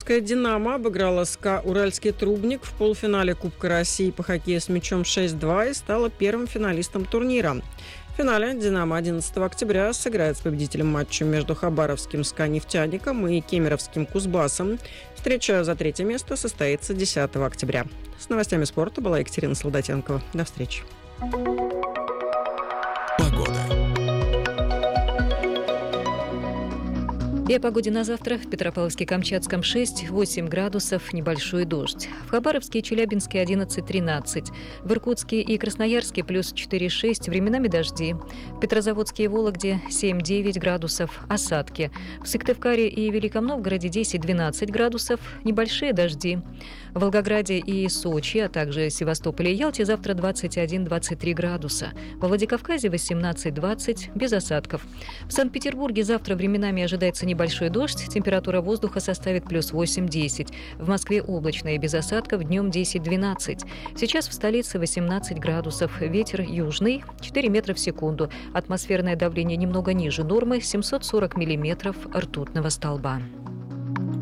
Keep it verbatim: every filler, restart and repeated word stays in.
Кировская «Динамо» обыграла СКА «Уральский Трубник» в полуфинале Кубка России по хоккею с мячом шесть-два и стала первым финалистом турнира. В финале «Динамо» одиннадцатого октября сыграет с победителем матча между хабаровским СКА «Нефтяником» и кемеровским «Кузбассом». Встреча за третье место состоится десятого октября. С новостями спорта была Екатерина Солдатенкова. До встречи. И о погоде на завтра. В Петропавловске-Камчатском шесть-восемь градусов, небольшой дождь. В Хабаровске и Челябинске одиннадцать-тринадцать. В Иркутске и Красноярске плюс четыре-шесть, временами дожди. В Петрозаводске и Вологде семь-девять градусов, осадки. В Сыктывкаре и Великом Новгороде десять-двенадцать градусов, небольшие дожди. В Волгограде и Сочи, а также Севастополе и Ялте завтра двадцать один-двадцать три градуса. Во Владикавказе восемнадцать-двадцать, без осадков. В Санкт-Петербурге завтра временами ожидается небольшой дождь, температура воздуха составит плюс восемь-десять. В Москве облачно и без осадков, днем десять-двенадцать. Сейчас в столице восемнадцать градусов, ветер южный, четыре метра в секунду. Атмосферное давление немного ниже нормы, семьсот сорок миллиметров ртутного столба.